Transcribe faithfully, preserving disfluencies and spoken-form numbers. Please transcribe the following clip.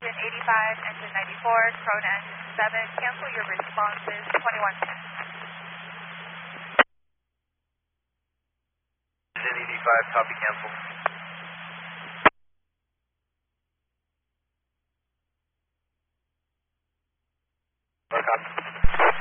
engine eighty-five, engine ninety-four, Corona engine seven. Cancel your responses, twenty-one ten. Engine eighty-five, copy, cancel. Copy.